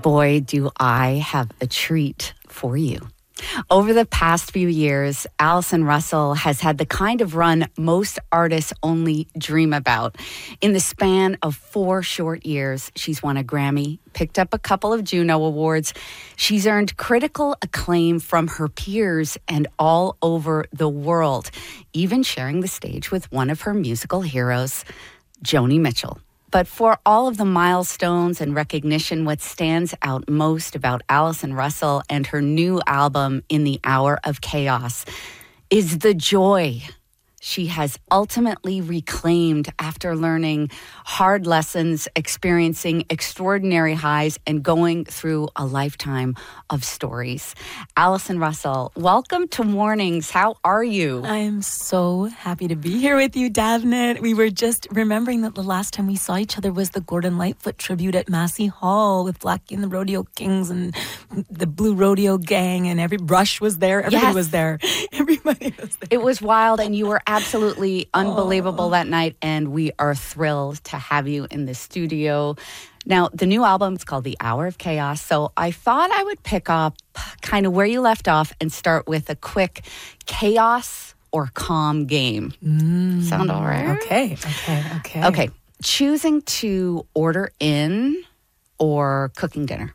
Boy, do I have a treat for you. Over the past few years, Allison Russell has had the kind of run most artists only dream about. In the span of 4 short years, she's won a Grammy, picked up a couple of Juno Awards. She's earned critical acclaim from her peers and all over the world, even sharing the stage with one of her musical heroes, Joni Mitchell. But for all of the milestones and recognition, what stands out most about Allison Russell and her new album, In the Hour of Chaos, is the joy she has ultimately reclaimed after learning hard lessons, experiencing extraordinary highs, and going through a lifetime of stories. Allison Russell, welcome to Mornings. How are you? I am so happy to be here with you, Davnet. We were just remembering that the last time we saw each other was the Gordon Lightfoot tribute at Massey Hall with Blackie and the Rodeo Kings and the Blue Rodeo Gang, and Rush was there. Everybody was there. Everybody was there. It was wild, and you were absolutely unbelievable that night, and we are thrilled to have you in the studio. Now, the new album is called The Hour of Chaos, so I thought I would pick up kind of where you left off and start with a quick chaos or calm game. Sound all right? Okay. Choosing to order in or cooking dinner?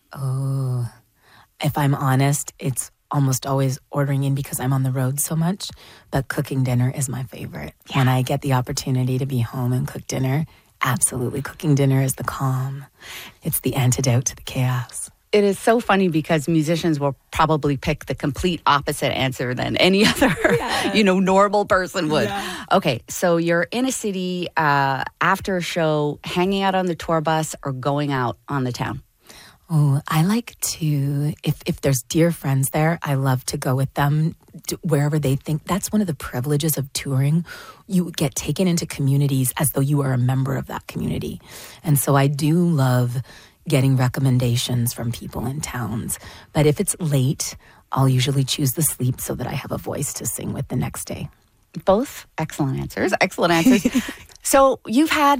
Oh, if I'm honest, it's almost always ordering in because I'm on the road so much, but cooking dinner is my favorite. Yeah. When I get the opportunity to be home and cook dinner, absolutely. Cooking dinner is the calm. It's the antidote to the chaos. It is so funny because musicians will probably pick the complete opposite answer than any other, normal person would. Yeah. Okay, so you're in a city after a show, hanging out on the tour bus or going out on the town? Oh, I like to, if there's dear friends there, I love to go with them wherever they think. That's one of the privileges of touring. You get taken into communities as though you are a member of that community. And so I do love getting recommendations from people in towns. But if it's late, I'll usually choose the sleep so that I have a voice to sing with the next day. Both excellent answers. So you've had